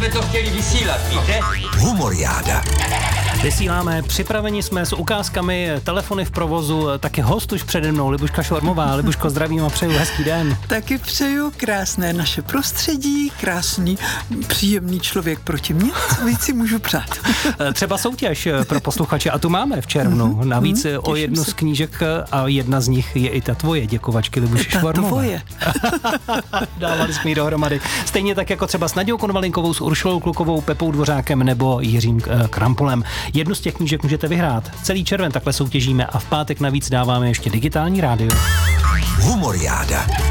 jsme to chtěli vysílat, víte? Humoriáda. Vysíláme, připraveni jsme s ukázkami, telefony v provozu, taky host už přede mnou, Libuška Švormová. Libuško, zdravím a přeju hezký den. Taky přeju krásné naše prostředí, krásný, příjemný člověk proti mně. Co víc si můžu přát? Třeba soutěž pro posluchače a tu máme v červnu. Navíc o jednu z knížek a jedna z nich je i ta tvoje, děkovačky Libuši Švormové. Tvoje. Dávali jsme ji dohromady. Stejně tak jako třeba s Nadějou Konvalinkovou, s Uršulou Klukovou, Pepou Dvořákem nebo Jiřím Krampolem. Jednu z těch knížek můžete vyhrát. Celý červen takhle soutěžíme a v pátek navíc dáváme ještě digitální rádio. Humoriáda.